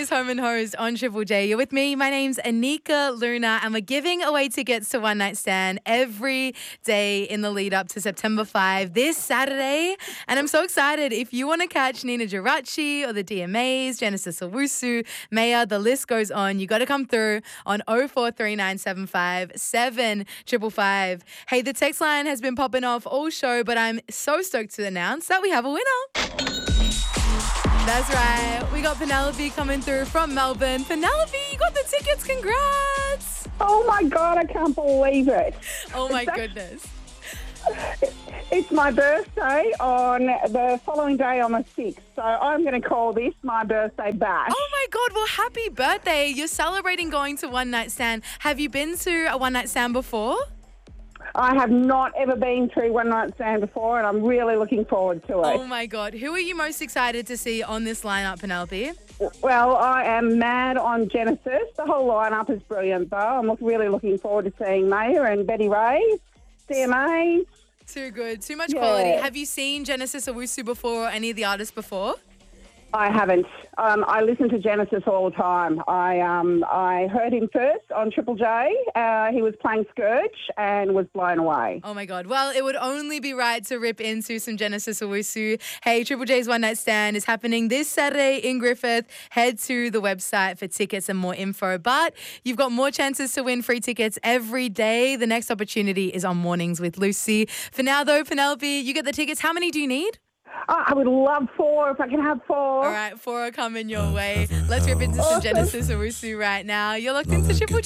is Home and Host on Triple J. You're with me. My name's Anika Luna, and we're giving away tickets to One Night Stand every day in the lead up to September 5 this Saturday. And I'm so excited. If you want to catch Nina Geraci or the DMAs, Genesis Owusu, Maya, the list goes on. You got to come through on 043975 7555. Hey, the text line has been popping off all show, but I'm so stoked to announce that we have a winner. That's right. We got Penelope coming through from Melbourne. Penelope, you got the tickets. Congrats. Oh, my God, I can't believe it. Oh, my goodness. It's my birthday on the following day on the 6th, so I'm going to call this my birthday bash. Oh, my God. Well, happy birthday. You're celebrating going to One Night Stand. Have you been to a One Night Stand before? I have not ever been to One Night Stand before, and I'm really looking forward to it. Oh, my God. Who are you most excited to see on this lineup, Penelope? Well, I am mad on Genesis. The whole lineup is brilliant, though. I'm really looking forward to seeing Maya and Betty Ray, DMA. Too good. Too much quality. Have you seen Genesis Owusu before or any of the artists before? I haven't. I listen to Genesis all the time. I heard him first on Triple J. He was playing Scourge and was blown away. Oh, my God. Well, it would only be right to rip into some Genesis Owusu. Hey, Triple J's One Night Stand is happening this Saturday in Griffith. Head to the website for tickets and more info. But you've got more chances to win free tickets every day. The next opportunity is on Mornings with Lucy. For now, though, Penelope, you get the tickets. How many do you need? I would love 4 if I can have 4. All right, 4 are coming your way. Let's rip into some Genesis Owusu right now. You're locked into Triple J.